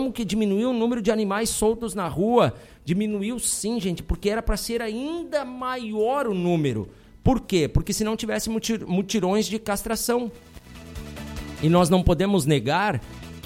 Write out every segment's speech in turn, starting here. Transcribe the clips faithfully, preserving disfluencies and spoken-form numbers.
Como que diminuiu o número de animais soltos na rua? Diminuiu sim, gente, porque era para ser ainda maior o número. Por quê? Porque se não tivesse mutirões de castração. E nós não podemos negar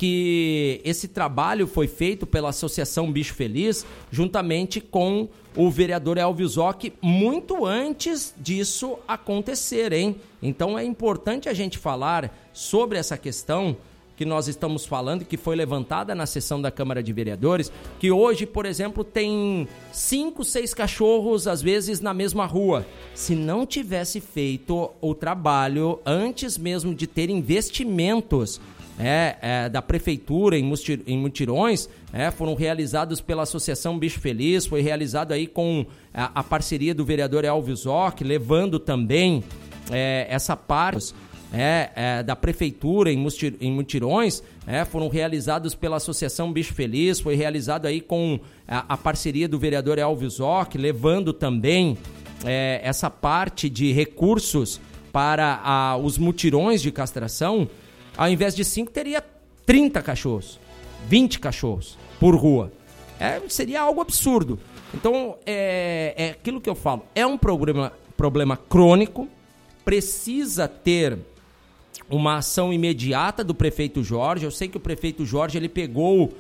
que esse trabalho foi feito pela Associação Bicho Feliz juntamente com o vereador Elvis Ock muito antes disso acontecer, hein? Então é importante a gente falar sobre essa questão que nós estamos falando, que foi levantada na sessão da Câmara de Vereadores, que hoje, por exemplo, tem cinco, seis cachorros, às vezes, na mesma rua. Se não tivesse feito o trabalho antes mesmo de ter investimentos É, é, da prefeitura em, mustir, em mutirões, é, foram realizados pela Associação Bicho Feliz, foi realizado aí com a, a parceria do vereador Elvis Ock, levando também é, essa parte é, é, da prefeitura em, mustir, em mutirões, é, foram realizados pela Associação Bicho Feliz, foi realizado aí com a, a parceria do vereador Elvis Ock, levando também é, essa parte de recursos para a, os mutirões de castração. Ao invés de cinco, teria trinta cachorros, vinte cachorros por rua. É, seria algo absurdo. Então, é, é aquilo que eu falo. É um problema, problema crônico, precisa ter uma ação imediata do prefeito Jorge. Eu sei que o prefeito Jorge ele pegou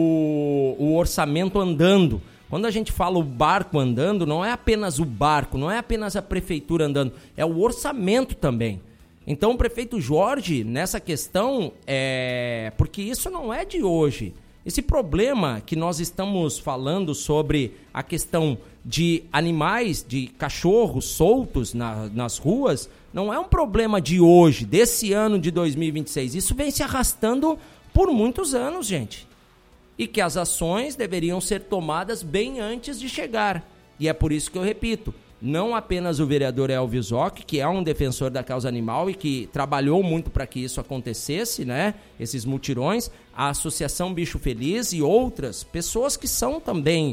o, o orçamento andando. Quando a gente fala o barco andando, não é apenas o barco, não é apenas a prefeitura andando, é o orçamento também. Então o prefeito Jorge, nessa questão, é... porque isso não é de hoje. Esse problema que nós estamos falando sobre a questão de animais, de cachorros soltos na, nas ruas, não é um problema de hoje, desse ano de dois mil e vinte e seis. Isso vem se arrastando por muitos anos, gente. E que as ações deveriam ser tomadas bem antes de chegar. E é por isso que eu repito. Não apenas o vereador Elvis Ock, que é um defensor da causa animal e que trabalhou muito para que isso acontecesse, né? Esses mutirões, a Associação Bicho Feliz e outras pessoas que são também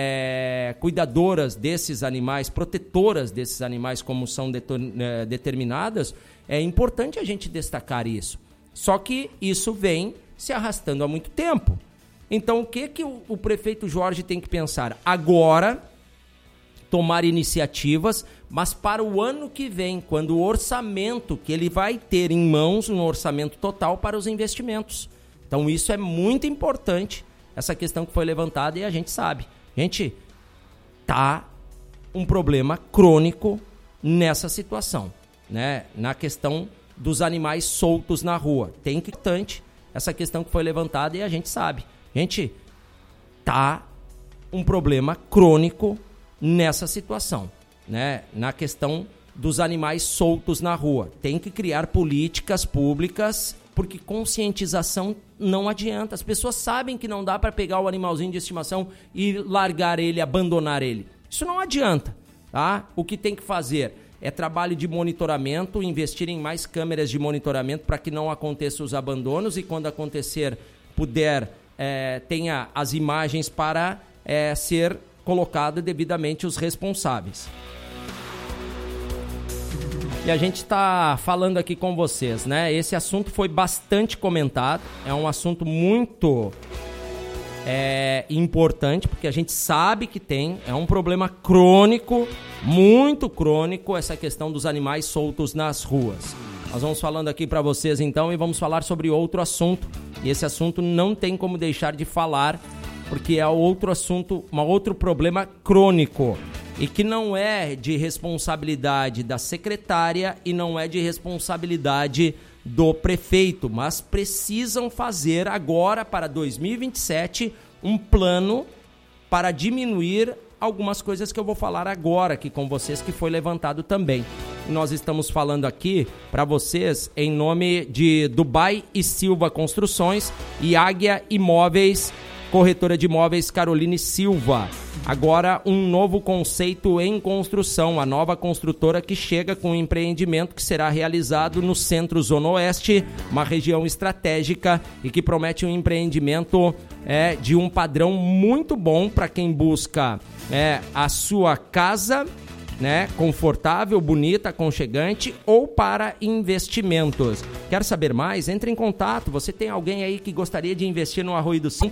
é, cuidadoras desses animais, protetoras desses animais como são detor- é, determinadas, é importante a gente destacar isso. Só que isso vem se arrastando há muito tempo. Então o que, que o, o prefeito Jorge tem que pensar? Agora, tomar iniciativas, mas para o ano que vem, quando o orçamento que ele vai ter em mãos, um orçamento total para os investimentos. Então isso é muito importante, essa questão que foi levantada, e a gente sabe. Gente, tá um problema crônico nessa situação, né? Na questão dos animais soltos na rua. Tem que importante essa questão que foi levantada, e a gente sabe. Gente, tá um problema crônico nessa situação, né? Na questão dos animais soltos na rua. Tem que criar políticas públicas, porque conscientização não adianta. As pessoas sabem que não dá para pegar o animalzinho de estimação e largar ele, abandonar ele. Isso não adianta, tá? O que tem que fazer é trabalho de monitoramento, investir em mais câmeras de monitoramento para que não aconteçam os abandonos e quando acontecer, puder, é, tenha as imagens para é, ser colocado devidamente os responsáveis. E a gente está falando aqui com vocês, né? Esse assunto foi bastante comentado, é um assunto muito é, importante, porque a gente sabe que tem, é um problema crônico, muito crônico, essa questão dos animais soltos nas ruas. Nós vamos falando aqui para vocês então e vamos falar sobre outro assunto, e esse assunto não tem como deixar de falar, porque é outro assunto, um outro problema crônico e que não é de responsabilidade da secretária e não é de responsabilidade do prefeito, mas precisam fazer agora para dois mil e vinte e sete um plano para diminuir algumas coisas que eu vou falar agora aqui com vocês, que foi levantado também. E nós estamos falando aqui para vocês em nome de Dubai e Silva Construções e Águia Imóveis, corretora de imóveis Caroline Silva. Agora um novo conceito em construção, a nova construtora que chega com um empreendimento que será realizado no Centro Zona Oeste, uma região estratégica e que promete um empreendimento é, de um padrão muito bom para quem busca é, a sua casa, né, confortável, bonita, aconchegante ou para investimentos. Quer saber mais? Entre em contato. Você tem alguém aí que gostaria de investir no Arroio do Sim?